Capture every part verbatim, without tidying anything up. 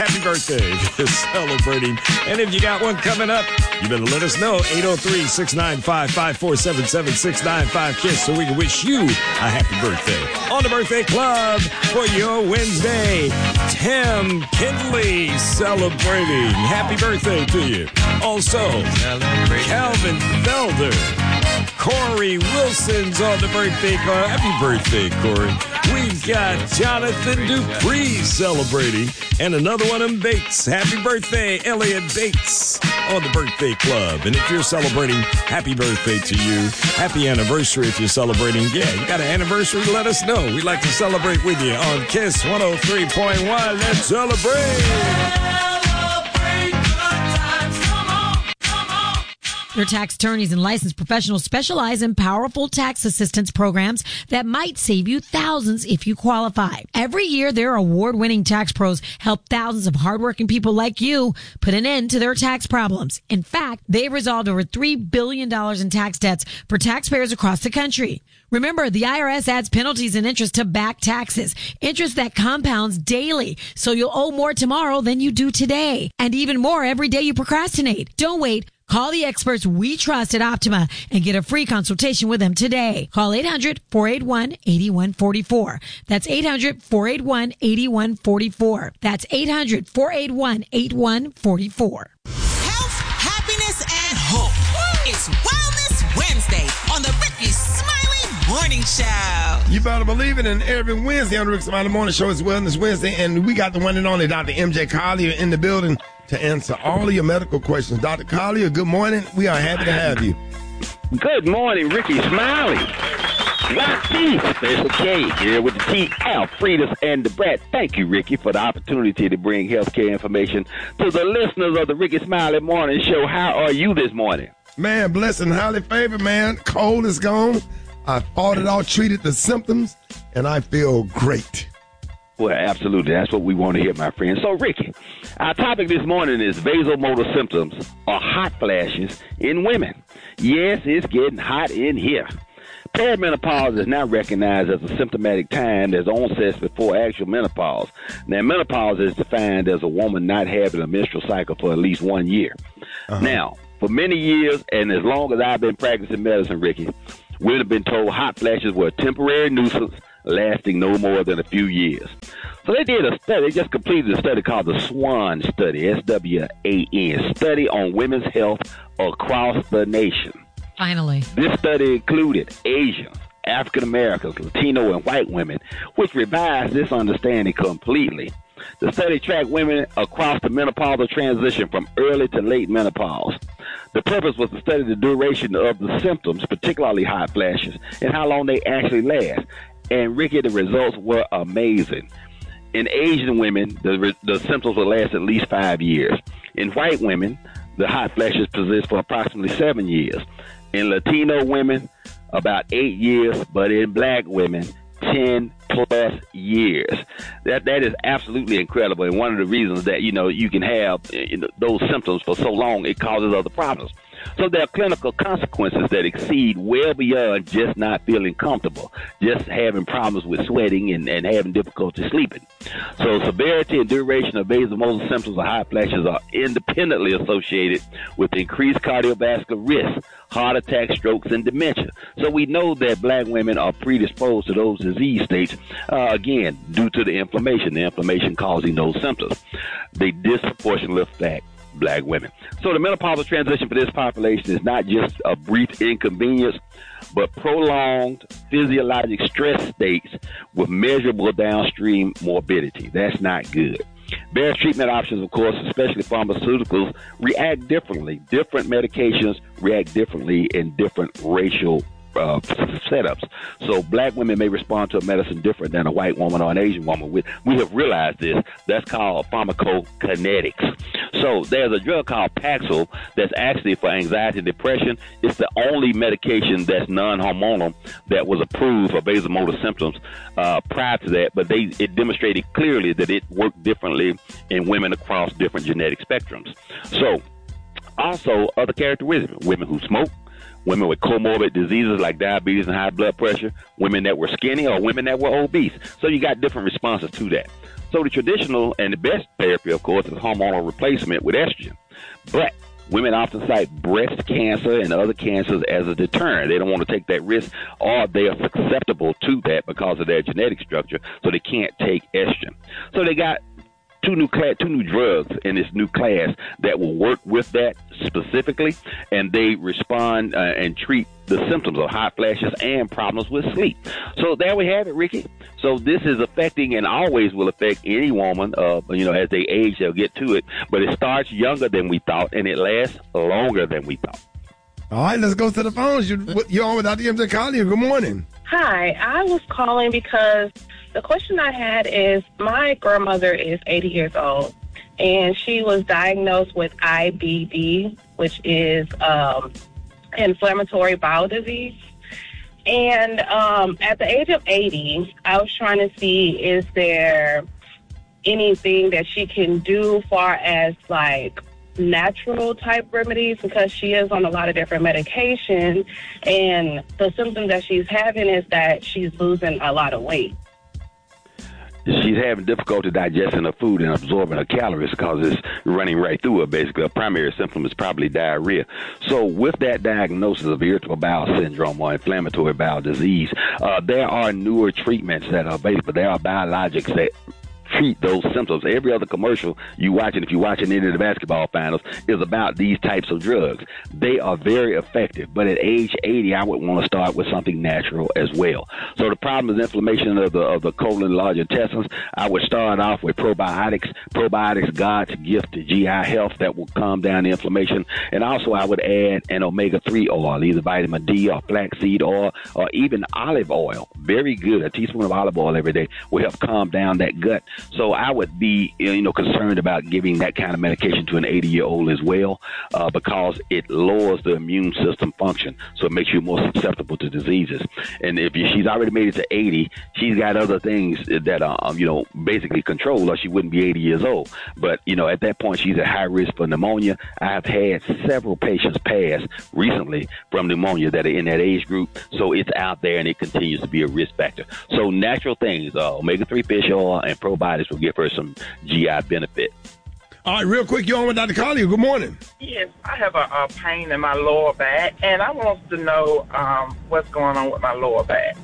happy birthday if you're celebrating. And if you got one coming up, you better let us know. eight oh three, six nine five, five four seven seven, six nine five KISS so we can wish you a happy birthday. On the Birthday Club for your Wednesday, Tim Kindley celebrating. Happy birthday to you. Also, Calvin Felder. Corey Wilson's on the birthday card. Happy birthday, Corey. We've got Jonathan Dupree celebrating. And another one of them, Bates. Happy birthday, Elliot Bates, on the Birthday Club. And if you're celebrating, happy birthday to you. Happy anniversary if you're celebrating. Yeah, you got an anniversary? Let us know. We'd like to celebrate with you on KISS one oh three point one. Let's celebrate. Their tax attorneys and licensed professionals specialize in powerful tax assistance programs that might save you thousands if you qualify. Every year, their award-winning tax pros help thousands of hardworking people like you put an end to their tax problems. In fact, they've resolved over three billion dollars in tax debts for taxpayers across the country. Remember, the I R S adds penalties and interest to back taxes, interest that compounds daily, so you'll owe more tomorrow than you do today, and even more every day you procrastinate. Don't wait. Call the experts we trust at Optima and get a free consultation with them today. Call eight hundred, four eight one, eight one four four. That's eight hundred, four eight one, eight one four four. That's eight hundred, four eight one, eight one four four. Health, happiness, and hope. It's Wellness Wednesday on the Ricky Smiley Morning Show. You better believe it. And every Wednesday on the Ricky Smiley Morning Show is Wellness Wednesday. And we got the one and only Doctor M J Collier in the building to answer all of your medical questions. Doctor Collier, good morning. We are happy to have you. Good morning, Ricky Smiley. Got tea, Special K here with the T, Alfredas and the Brat. Thank you, Ricky, for the opportunity to bring healthcare information to the listeners of the Ricky Smiley Morning Show. How are you this morning? Man, blessed and highly favored, man. Cold is gone. I fought it all, treated the symptoms, and I feel great. Well, absolutely. That's what we want to hear, my friend. So, Ricky, our topic this morning is vasomotor symptoms or hot flashes in women. Yes, it's getting hot in here. Perimenopause is now recognized as a symptomatic time that's onset before actual menopause. Now, menopause is defined as a woman not having a menstrual cycle for at least one year. Uh-huh. Now, for many years, and as long as I've been practicing medicine, Ricky, we'd have been told hot flashes were a temporary nuisance lasting no more than a few years. So they did a study. They just completed a study called the SWAN study, S W A N, study on women's health across the nation. Finally. This study included Asians, African Americans, Latino, and white women, which revised this understanding completely. The study tracked women across the menopausal transition from early to late menopause. The purpose was to study the duration of the symptoms, particularly hot flashes, and how long they actually last. And, Ricky, the results were amazing. In Asian women, the, the symptoms will last at least five years. In white women, the hot flashes persist for approximately seven years. In Latino women, about eight years, but in black women, ten plus years. That that is absolutely incredible, and one of the reasons that you know you can have you know, those symptoms for so long, it causes other problems. So there are clinical consequences that exceed well beyond just not feeling comfortable, just having problems with sweating and, and having difficulty sleeping. So severity and duration of vasomotor symptoms or hot flashes are independently associated with increased cardiovascular risk, heart attack, strokes, and dementia. So we know that black women are predisposed to those disease states, uh, again, due to the inflammation, the inflammation causing those symptoms. They disproportionately affect black women. So the menopausal transition for this population is not just a brief inconvenience, but prolonged physiologic stress states with measurable downstream morbidity. That's not good. Various treatment options, of course, especially pharmaceuticals, react differently. Different medications react differently in different racial Uh, setups. So black women may respond to a medicine different than a white woman or an Asian woman. We, we have realized this. That's called pharmacokinetics. So there's a drug called Paxil that's actually for anxiety and depression. It's the only medication that's non-hormonal that was approved for vasomotor symptoms uh, prior to that, but they it demonstrated clearly that it worked differently in women across different genetic spectrums. So also other characteristics, women who smoke, women with comorbid diseases like diabetes and high blood pressure, women that were skinny or women that were obese. So you got different responses to that. So the traditional and the best therapy, of course, is hormonal replacement with estrogen. But women often cite breast cancer and other cancers as a deterrent. They don't want to take that risk, or they are susceptible to that because of their genetic structure, so they can't take estrogen. So they got two new class, two new drugs in this new class that will work with that specifically, and they respond uh, and treat the symptoms of hot flashes and problems with sleep. So there we have it, Ricky. So this is affecting and always will affect any woman. Uh, you know, as they age, they'll get to it. But it starts younger than we thought, and it lasts longer than we thought. All right, let's go to the phones. You, you're on with Doctor M J Collier. Good morning. Hi, I was calling because the question I had is my grandmother is eighty years old, and she was diagnosed with I B D, which is um, inflammatory bowel disease. And um, at the age of eighty, I was trying to see, is there anything that she can do far as like natural type remedies, because she is on a lot of different medication, and the symptoms that she's having is that she's losing a lot of weight. She's having difficulty digesting her food and absorbing her calories because it's running right through her. Basically, a primary symptom is probably diarrhea. So with that diagnosis of irritable bowel syndrome or inflammatory bowel disease, uh, there are newer treatments that are available. There are biologics that treat those symptoms. Every other commercial you watch, and if you're watching any of the basketball finals, is about these types of drugs. They are very effective, but at age eighty, I would want to start with something natural as well. So the problem is inflammation of the of the colon and large intestines. I would start off with probiotics. Probiotics, God's gift to G I health that will calm down the inflammation. And also I would add an omega three oil, either vitamin D or flaxseed oil or even olive oil. Very good. A teaspoon of olive oil every day will help calm down that gut. So I would be, you know, concerned about giving that kind of medication to an eighty-year-old as well, uh, because it lowers the immune system function, so it makes you more susceptible to diseases. And if she's already made it to eighty, she's got other things that are, um, you know, basically controlled, or she wouldn't be eighty years old. But, you know, at that point, she's at high risk for pneumonia. I have had several patients pass recently from pneumonia that are in that age group, so it's out there and it continues to be a risk factor. So natural things, uh, omega three fish oil and probiotics will give her some G I benefit. All right, real quick, you're on with Doctor Collier. Good morning. Yes, I have a, a pain in my lower back, and I want to know um, what's going on with my lower back.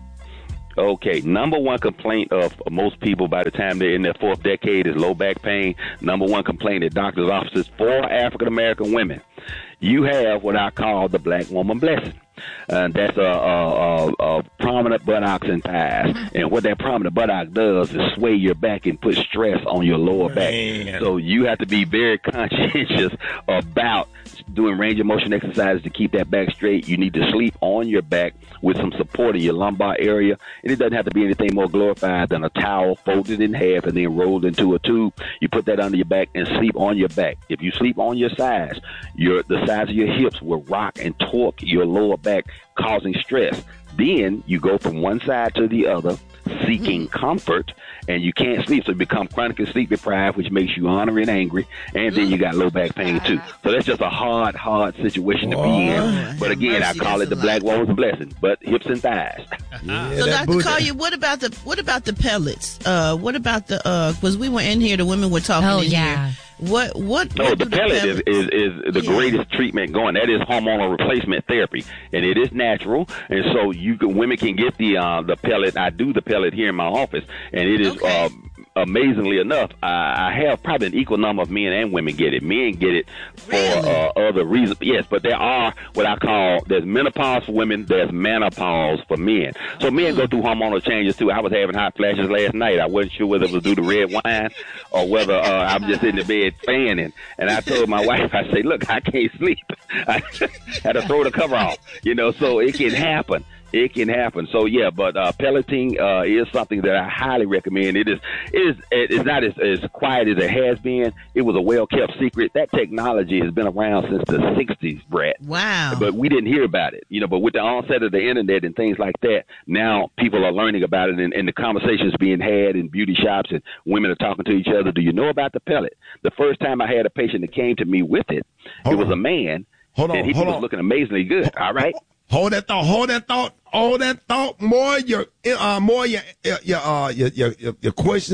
Okay, number one complaint of most people by the time they're in their fourth decade is low back pain. Number one complaint at doctor's offices for African-American women. You have what I call the black woman blessing. And that's a, a, a, a prominent buttocks and thighs. And what that prominent buttock does is sway your back and put stress on your lower Man. back. So you have to be very conscientious about doing range of motion exercises to keep that back straight. You need to sleep on your back with some support in your lumbar area. And it doesn't have to be anything more glorified than a towel folded in half and then rolled into a tube. You put that under your back and sleep on your back. If you sleep on your sides, your the sides of your hips will rock and torque your lower back, causing stress. Then you go from one side to the other, seeking comfort, and you can't sleep, so you become chronically sleep deprived, which makes you ornery and angry, and then you got low back pain too. So that's just a hard, hard situation to be in. But again, I call it the black woman's blessing, but hips and thighs. Yeah, So, that Doctor booty- Collier, what about the what about the pellets? Uh, what about the uh? Because we were in here, the women were talking. Oh, in yeah. Here. What what? No, what the do pellet is, pellets- is, is the Yeah. greatest treatment going. That is hormonal replacement therapy, and it is natural. And so you can, women can get the uh, the pellet. I do the pellet here in my office, and it is Okay. uh, amazingly enough, I, I have probably an equal number of men and women get it. Men get it for Really? uh, other reasons. Yes, but there are what I call, there's menopause for women, there's menopause for men. So men go through hormonal changes too. I was having hot flashes last night. I wasn't sure whether it was due to red wine or whether uh, I'm just in the bed fanning. And I told my wife, I say, look, I can't sleep. I had to throw the cover off, you know, so it can happen. It can happen. So yeah, but uh, pelleting uh, is something that I highly recommend. It is, it is, it is not as, as quiet as it has been. It was a well-kept secret. That technology has been around since the sixties, Brett. Wow. But we didn't hear about it, you know. But with the onset of the internet and things like that, now people are learning about it, and, and the conversations being had in beauty shops, and women are talking to each other. Do you know about the pellet? The first time I had a patient that came to me with it, Hold it was on. a man, Hold on, and he hold was on. looking amazingly good. All right. Hold that thought. Hold that thought. Hold that thought. More your uh, more your your uh, your, your your your questions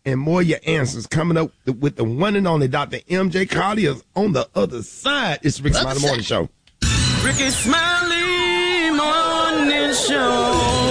and more of your answers coming up with the one and only Doctor M J Collier on the other side. It's Rick Smiley Morning Show. Ricky Smiley Morning Show.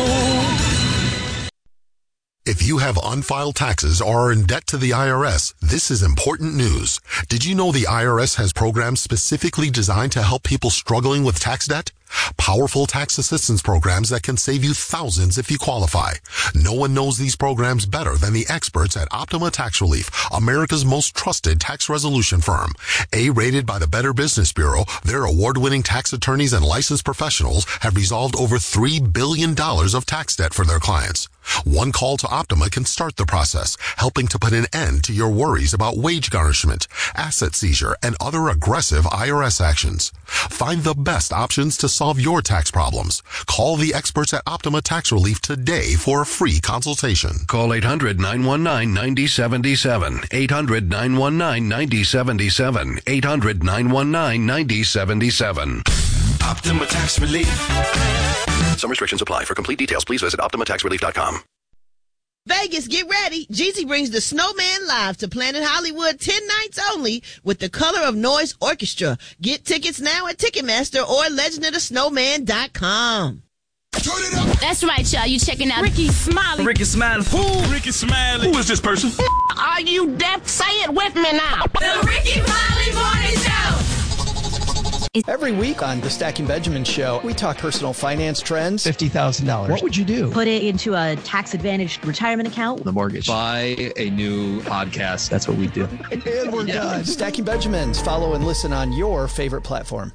If you have unfiled taxes or are in debt to the I R S, this is important news. Did you know the I R S has programs specifically designed to help people struggling with tax debt? Powerful tax assistance programs that can save you thousands if you qualify. No one knows these programs better than the experts at Optima Tax Relief, America's most trusted tax resolution firm. A-rated by the Better Business Bureau, their award-winning tax attorneys and licensed professionals have resolved over three billion dollars of tax debt for their clients. One call to Optima can start the process, helping to put an end to your worries about wage garnishment, asset seizure, and other aggressive I R S actions. Find the best options to solve your tax problems. Call the experts at Optima Tax Relief today for a free consultation. Call eight hundred, nine one nine, nine zero seven seven. eight hundred, nine one nine, nine zero seven seven. eight hundred, nine one nine, nine zero seven seven. Optima Tax Relief. Some restrictions apply. For complete details, please visit optima tax relief dot com. Vegas, get ready. Jeezy brings the Snowman live to Planet Hollywood ten nights only with the Color of Noise Orchestra. Get tickets now at Ticketmaster or legend of the snowman dot com. That's right, y'all. You checking out Ricky Smiley. Ricky Smiley. Who? Ricky Smiley. Who is this person? Are you deaf? Say it with me now. the Ricky Smiley Morning Show. Every week on the Stacking Benjamin Show, we talk personal finance trends. fifty thousand dollars. What would you do? Put it into a tax-advantaged retirement account. The mortgage. Buy a new podcast. That's what we do. And we're yeah. done. Stacking Benjamins. Follow and listen on your favorite platform.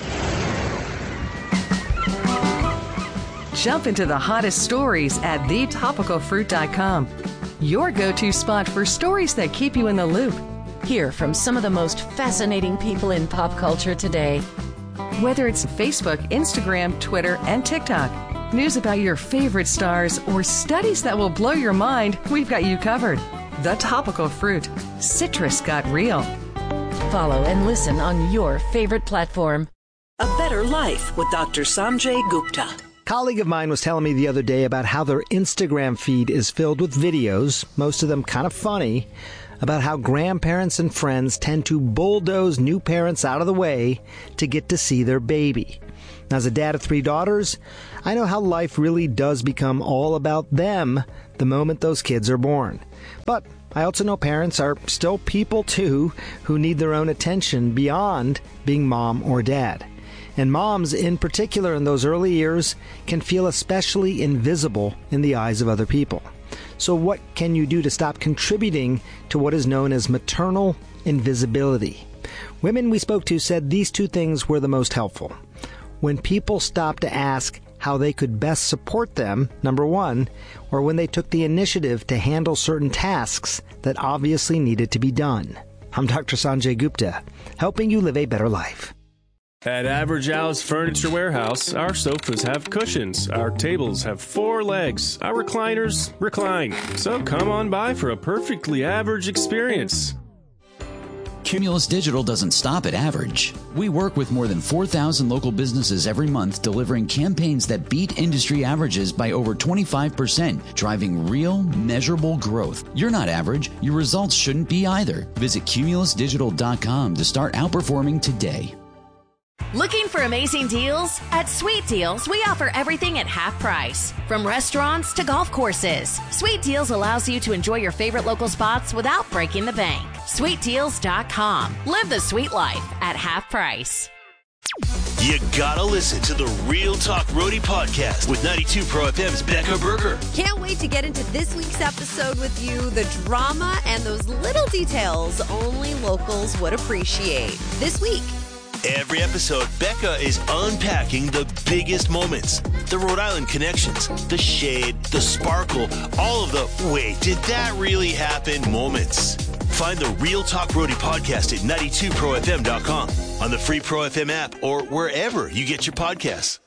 Jump into the hottest stories at the topical fruit dot com. Your go-to spot for stories that keep you in the loop. Hear from some of the most fascinating people in pop culture today. Whether it's Facebook, Instagram, Twitter, and TikTok, news about your favorite stars, or studies that will blow your mind, we've got you covered. The Topical Fruit. Citrus got real. Follow and listen on your favorite platform. A Better Life with Doctor Sanjay Gupta. A colleague of mine was telling me the other day about how their Instagram feed is filled with videos, most of them kind of funny, about how grandparents and friends tend to bulldoze new parents out of the way to get to see their baby. Now, as a dad of three daughters, I know how life really does become all about them the moment those kids are born. But I also know parents are still people, too, who need their own attention beyond being mom or dad. And moms, in particular in those early years, can feel especially invisible in the eyes of other people. So what can you do to stop contributing to what is known as maternal invisibility? Women we spoke to said these two things were the most helpful. When people stopped to ask how they could best support them, number one, or when they took the initiative to handle certain tasks that obviously needed to be done. I'm Doctor Sanjay Gupta, helping you live a better life. At Average Al's Furniture Warehouse, our sofas have cushions, our tables have four legs, our recliners recline. So come on by for a perfectly average experience. Cumulus Digital doesn't stop at average. We work with more than four thousand local businesses every month, delivering campaigns that beat industry averages by over twenty-five percent, driving real, measurable growth. You're not average. Your results shouldn't be either. Visit cumulus digital dot com to start outperforming today. Looking for amazing deals? At Sweet Deals, we offer everything at half price. From restaurants to golf courses, Sweet Deals allows you to enjoy your favorite local spots without breaking the bank. sweet deals dot com. Live the sweet life at half price. You gotta listen to the Real Talk Roadie podcast with ninety-two Pro F M's Becca Berger. Can't wait to get into this week's episode with you. The drama and those little details only locals would appreciate. This week, every episode, Becca is unpacking the biggest moments, the Rhode Island connections, the shade, the sparkle, all of the wait, did that really happen moments. Find the Real Talk Roadie podcast at ninety-two pro f m dot com, on the free Pro F M app, or wherever you get your podcasts.